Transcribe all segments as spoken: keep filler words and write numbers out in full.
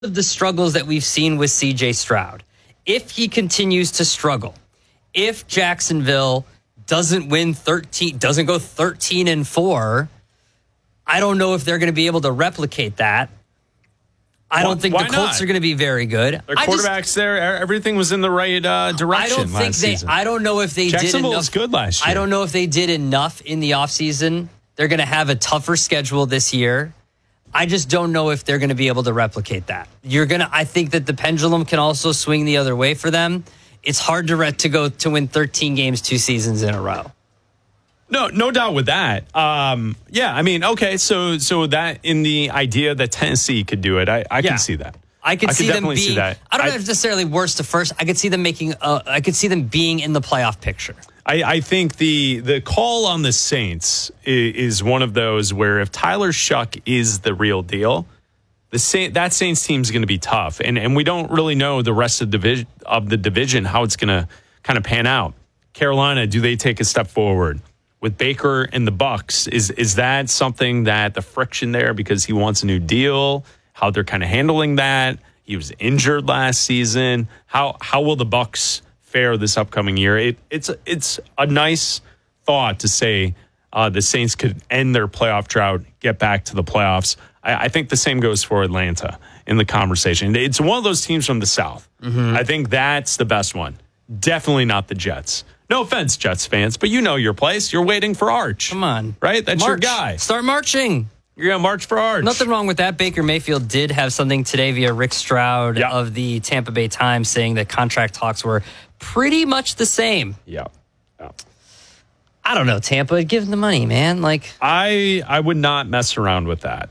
of the struggles that we've seen with C J Stroud, if he continues to struggle, if Jacksonville doesn't win thirteen, doesn't go thirteen and four, I don't know if they're going to be able to replicate that. I don't think Why the Colts not? are going to be very good. Their quarterbacks just, there, everything was in the right uh, direction I don't think last they, season. I don't know if they did enough. Jacksonville was good last year. I don't know if they did enough in the offseason. They're going to have a tougher schedule this year. I just don't know if they're going to be able to replicate that. You're going to. I think that the pendulum can also swing the other way for them. It's hard to re- to go to win thirteen games two seasons in a row. No, no doubt with that. Um, yeah, I mean, okay, so so that in the idea that Tennessee could do it, I, I Yeah. can see that. I could I see could them definitely being. see that. I don't know I- if necessarily worst to first. I could see them making. Uh, I could see them being in the playoff picture. I, I think the the call on the Saints is, is one of those where if Tyler Shuck is the real deal, the Saint, that Saints team is going to be tough, and and we don't really know the rest of the division of the division how it's going to kind of pan out. Carolina, do they take a step forward with Baker and the Bucks? Is is that something that the friction there because he wants a new deal? How they're kind of handling that? He was injured last season. How how will the Bucks fare this upcoming year? It, it's it's a nice thought to say uh, the Saints could end their playoff drought, get back to the playoffs. I, I think the same goes for Atlanta in the conversation. It's one of those teams from the South. Mm-hmm. I think that's the best one. Definitely not the Jets. No offense, Jets fans, but you know your place. You're waiting for Arch. Come on. Right? That's March. your guy. Start marching. You're going to march for Arch. Nothing wrong with that. Baker Mayfield did have something today via Rick Stroud yeah. of the Tampa Bay Times saying that contract talks were pretty much the same. Yeah. yeah. I don't know, Tampa. Give them the money, man. Like I I would not mess around with that.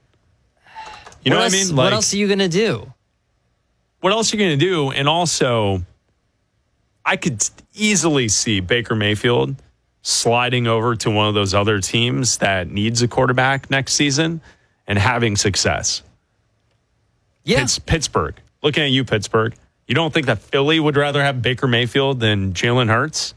You know what what else, I mean? Like, what else are you going to do? What else are you going to do? And also, I could easily see Baker Mayfield sliding over to one of those other teams that needs a quarterback next season and having success. Yeah. Pitts, Pittsburgh. Looking at you, Pittsburgh. You don't think that Philly would rather have Baker Mayfield than Jalen Hurts?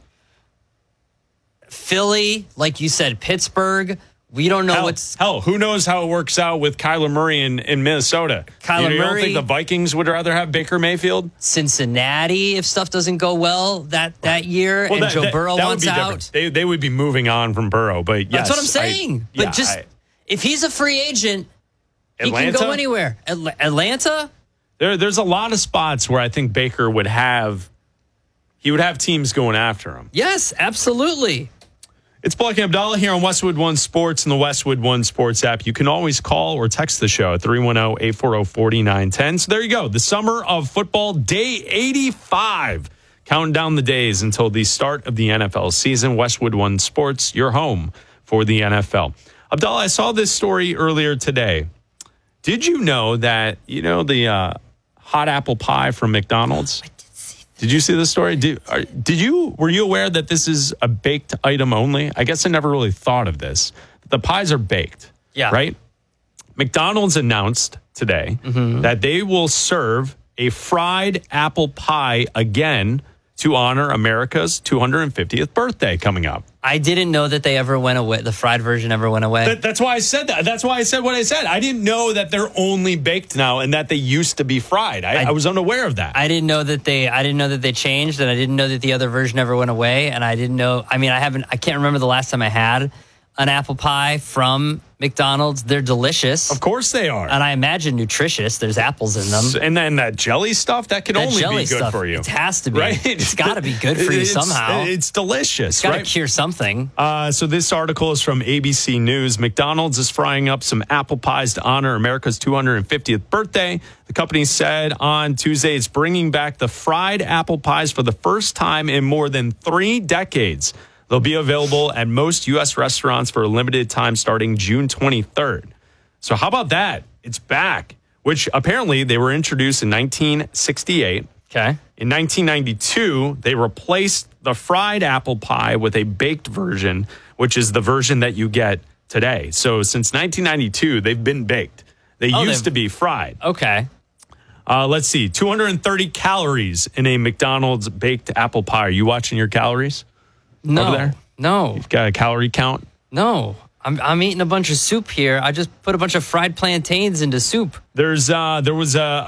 Philly, like you said, Pittsburgh. We don't know hell, what's... Hell, who knows how it works out with Kyler Murray in, in Minnesota? Kyler you, know, you Murray, don't think the Vikings would rather have Baker Mayfield? Cincinnati, if stuff doesn't go well that, that year, Well, and that, Joe that, Burrow that wants would be out. Different. They, they would be moving on from Burrow, but yes. That's what I'm saying. I, but yeah, just, I, if he's a free agent, Atlanta? he can go anywhere. Atl- Atlanta? There, there's a lot of spots where I think Baker would have, he would have teams going after him. Yes, absolutely. It's Black and Abdallah here on Westwood One Sports and the Westwood One Sports app. You can always call or text the show at three one zero, eight four zero, four nine one zero. So there you go. The summer of football, day eighty-five. Counting down the days until the start of the N F L season. Westwood One Sports, your home for the N F L. Abdallah, I saw this story earlier today. Did you know that, you know, the uh, hot apple pie from McDonald's? Did you see this story? Did, are, did you, were you aware that this is a baked item only? I guess I never really thought of this. The pies are baked. Yeah. Right? McDonald's announced today mm-hmm. that they will serve a fried apple pie again to honor America's two hundred fiftieth birthday coming up. I didn't know that they ever went away. The fried version ever went away. That, that's why I said that. That's why I said what I said. I didn't know that they're only baked now and that they used to be fried. I, I, I was unaware of that. I didn't know that they. I didn't know that they changed, and I didn't know that the other version ever went away. And I didn't know. I mean, I haven't. I can't remember the last time I had an apple pie from McDonald's. They're delicious. Of course they are. And I imagine nutritious. There's apples in them. And then that jelly stuff, that can that only be good stuff, for you. It has to be. Right? It's got to be good for you it's, somehow. It's delicious. It's got to right? cure something. Uh, so this article is from A B C News. McDonald's is frying up some apple pies to honor America's two hundred fiftieth birthday. The company said on Tuesday it's bringing back the fried apple pies for the first time in more than three decades. They'll be available at most U S restaurants for a limited time starting June twenty-third. So how about that? It's back, which apparently they were introduced in nineteen sixty-eight. Okay. In nineteen ninety-two, they replaced the fried apple pie with a baked version, which is the version that you get today. So since nineteen ninety-two, they've been baked. They oh, used to be fried. Okay. Uh, let's see, two hundred thirty calories in a McDonald's baked apple pie. Are you watching your calories? No. Over there? No. You've got a calorie count? No. I'm, I'm eating a bunch of soup here. I just put a bunch of fried plantains into soup. There's uh, there was a,